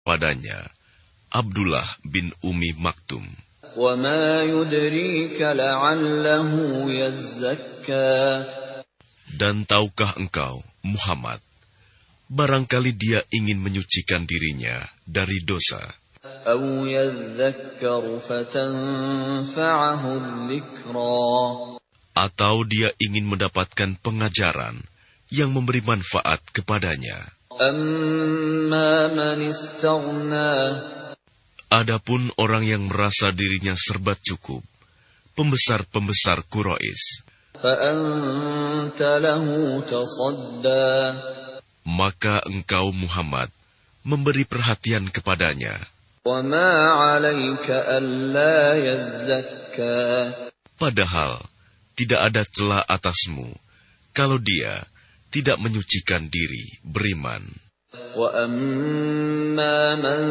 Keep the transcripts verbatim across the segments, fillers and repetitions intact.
padanya Abdullah bin Ummi Maktum. وَمَا يُدْرِيكَ لَعَلَّهُ يَزَّكَّى. Dan tahukah engkau, Muhammad, barangkali dia ingin menyucikan dirinya dari dosa. أَوْ يَذَّكَّرُ فَتَنْفَعَهُ الذِّكْرَى. Atau dia ingin mendapatkan pengajaran yang memberi manfaat kepadanya. أَمَّا مَنِ اسْتَغْنَى. Adapun orang yang merasa dirinya serba cukup, pembesar-pembesar Quraisy, فَأَنْتَ لَهُ تَصَدَّى. maka engkau Muhammad memberi perhatian kepadanya. وَمَا عَلَيْكَ أَلَّا يَزَّكَّى. Padahal tidak ada celah atasmu kalau dia tidak menyucikan diri beriman. وَأَمَّا مَنْ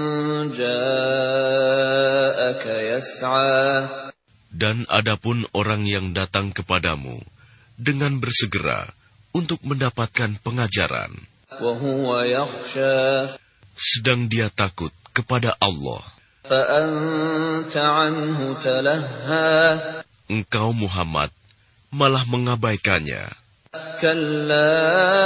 جَاءَكَ يَسْعَى. Dan adapun orang yang datang kepadamu dengan bersegera untuk mendapatkan pengajaran, وَهُوَ يَخْشَى. sedang dia takut kepada Allah, فَأَنْتَ عَنْهُ تَلَهَّى. engkau Muhammad malah mengabaikannya. كَلَّا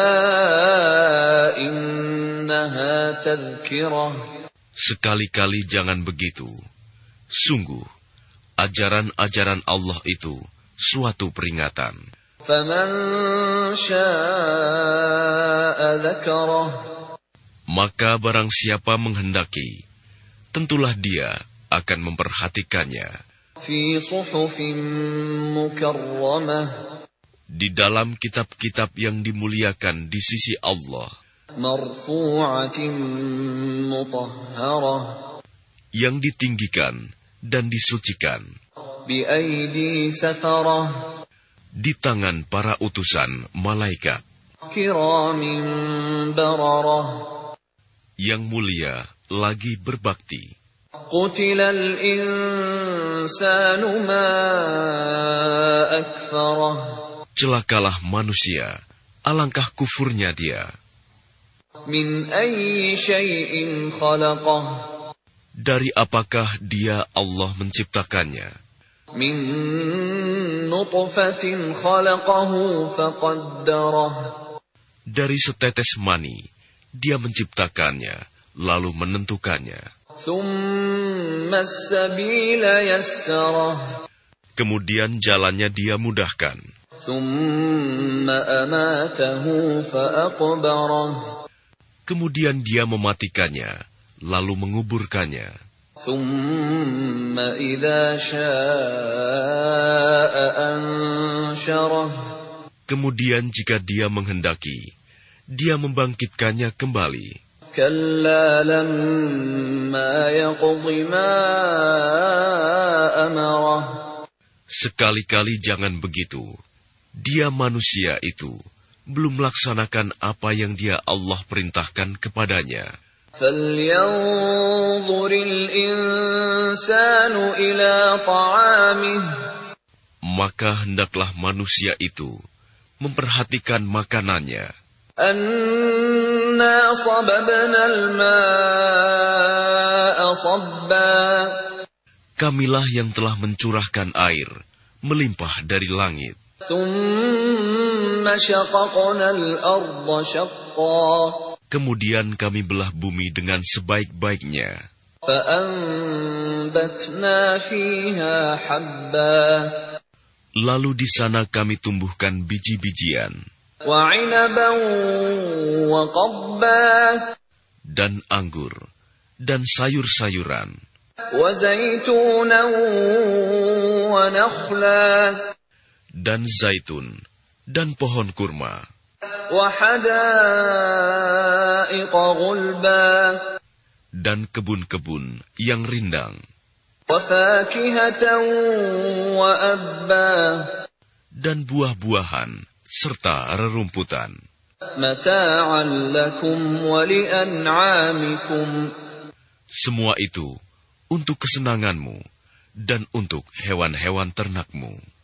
إِنَّهَا تَذْكِرَةٌ. Sekali-kali jangan begitu. Sungguh, ajaran-ajaran Allah itu suatu peringatan. فَمَنْ شَاءَ ذَكَرَهُ. Maka barang siapa menghendaki, tentulah dia akan memperhatikannya. فِي صُحُفٍ مُكَرَّمَةٍ. Di dalam kitab-kitab yang dimuliakan di sisi Allah, مَرْفُوعَةٍ مُطَهَّرَةٍ. yang ditinggikan dan disucikan, بِأَيْدِي سَفَرَةٍ. di tangan para utusan malaikat, كِرَامٍ بَرَرَةٍ. yang mulia lagi berbakti. قُتِلَ الْإِنسَانُ مَا أَكْفَرَهُ. Celakalah manusia, alangkah kufurnya dia. مِنْ أَيِّ شَيْءٍ خَلَقَهُ. Dari apakah dia Allah menciptakannya? مِنْ نُطْفَةٍ خَلَقَهُ فَقَدَّرَهُ. Dari setetes mani, dia menciptakannya, lalu menentukannya. ثُمَّ السَّبِيلَ يَسَّرَهُ. Kemudian jalannya dia mudahkan. ثُمَّ أَمَاتَهُ فَأَقْبَرَهُ. Kemudian dia mematikannya, lalu menguburkannya. ثُمَّ إِذَا شَاءَ أَنشَرَهُ. Kemudian jika dia menghendaki, dia membangkitkannya kembali. كَلَّا لَمَّا يَقْضِ مَا أَمَرَهُ. Sekali-kali jangan begitu. Dia manusia itu belum melaksanakan apa yang dia Allah perintahkan kepadanya. فَلْيَنْظُرِ الْإِنسَانُ إِلَى طَعَامِهِ. Maka hendaklah manusia itu memperhatikan makanannya. أَنَّا صَبَبْنَا الْمَاءَ صَبًّا. Kamilah yang telah mencurahkan air melimpah dari langit. ثُمَّ شَقَقْنَا الْأَرْضَ شَقًّا. Kemudian kami belah bumi dengan sebaik-baiknya. فَأَنْبَتْنَا فِيهَا حَبًّا. Lalu di sana kami tumbuhkan biji-bijian. وَعِنَبًا وَقَضْبًا. Dan anggur, dan sayur-sayuran. وَزَيْتُونًا وَنَخْلًا. Dan zaitun, dan pohon kurma. وَحَدَائِقَ غُلْبًا. Dan kebun-kebun yang rindang. وَفَاكِهَةً وَأَبًّا. Dan buah-buahan, serta rerumputan. مَتَاعًا لَكُمْ وَلِأَنْعَامِكُمْ. Semua itu untuk kesenanganmu dan untuk hewan-hewan ternakmu.